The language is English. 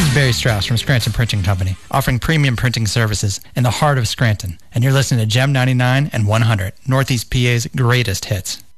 is Barry Strauss from Scranton Printing Company, offering premium printing services in the heart of Scranton. And you're listening to Gem 99 and 100, Northeast PA's greatest hits.